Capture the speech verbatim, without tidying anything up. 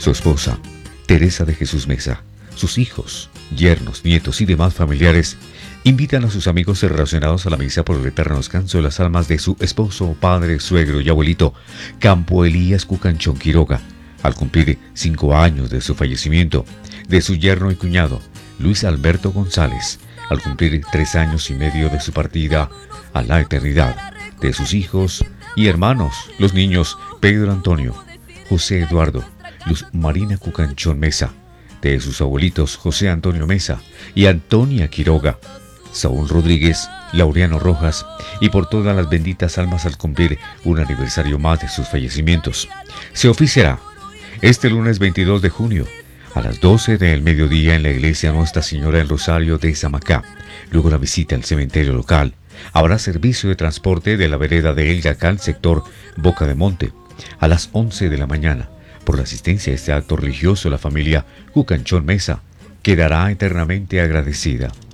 su esposa, Teresa de Jesús Mesa, sus hijos, yernos, nietos y demás familiares invitan a sus amigos relacionados a la misa por el eterno descanso de las almas de su esposo, padre, suegro y abuelito, Campo Elías Cucanchón Quiroga, al cumplir cinco años de su fallecimiento, de su yerno y cuñado, Luis Alberto González, al cumplir tres años y medio de su partida a la eternidad, de sus hijos y hermanos, los niños Pedro Antonio, José Eduardo, Luz Marina Cucanchón Mesa, de sus abuelitos José Antonio Mesa y Antonia Quiroga, Saúl Rodríguez, Laureano Rojas, y por todas las benditas almas al cumplir un aniversario más de sus fallecimientos. Se oficiará este lunes veintidós de junio a las doce del mediodía en la iglesia Nuestra Señora del Rosario de Zamacá. Luego la visita al cementerio local. Habrá servicio de transporte de la vereda de El Yacal, sector Boca de Monte, a las once de la mañana. Por la asistencia a este acto religioso, la familia Cucanchón Mesa quedará eternamente agradecida.